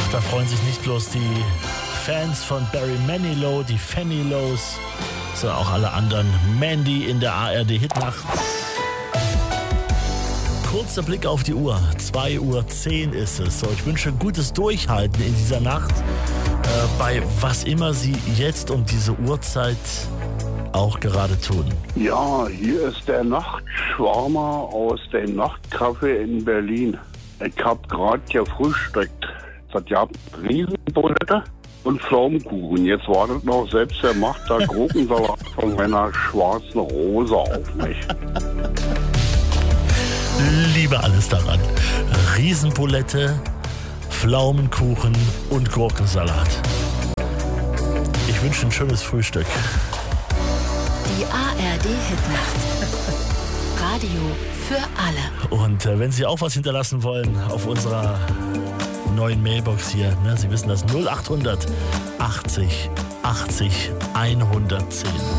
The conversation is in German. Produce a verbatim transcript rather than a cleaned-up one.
Ach, da freuen sich nicht bloß die Fans von Barry Manilow, die Fanny-Lows, sondern auch alle anderen. Mandy in der A R D-Hitnacht. Kurzer Blick auf die Uhr. zwei Uhr zehn ist es. So, ich wünsche gutes Durchhalten in dieser Nacht. Äh, bei was immer Sie jetzt um diese Uhrzeit auch gerade tun. Ja, hier ist der Nachtschwarmer aus dem Nachtcafé in Berlin. Ich hab gerade gefrühstückt. Das hat Riesenbulette und Pflaumenkuchen. Jetzt wartet noch selbst der machter Gurkensalat von meiner schwarzen Rose auf mich. Liebe alles daran. Riesenbulette, Pflaumenkuchen und Gurkensalat. Ich wünsche ein schönes Frühstück. Die A R D-Hitnacht. Radio für alle. Und äh, wenn Sie auch was hinterlassen wollen auf unserer neuen Mailbox hier, ne, Sie wissen das, null acht hundert achtzig achtzig hundertzehn.